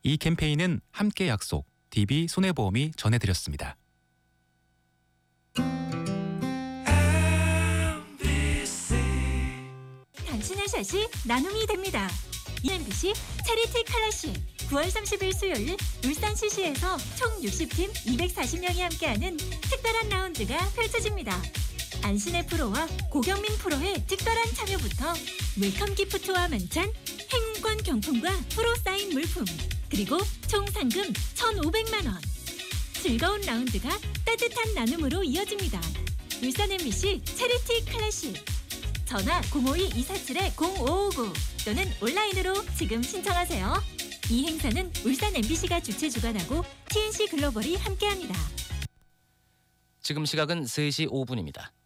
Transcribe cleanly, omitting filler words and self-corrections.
이 캠페인은 함께 약속, DB 손해보험이 전해드렸습니다. 당신의 샷이 나눔이 됩니다. EMBC 체리티 클래식 9월 30일 수요일 울산 CC에서 총 60팀 240명이 함께하는 특별한 라운드가 펼쳐집니다. 안신의 프로와 고경민 프로의 특별한 참여부터 웰컴 기프트와 만찬, 행운권 경품과 프로 사인 물품, 그리고 총 상금 1,500만 원. 즐거운 라운드가 따뜻한 나눔으로 이어집니다. 울산 MBC 체리티 클래식. 전화 052-247-0559 또는 온라인으로 지금 신청하세요. 이 행사는 울산 MBC가 주최 주관하고 TNC 글로벌이 함께합니다. 지금 시각은 3시 5분입니다.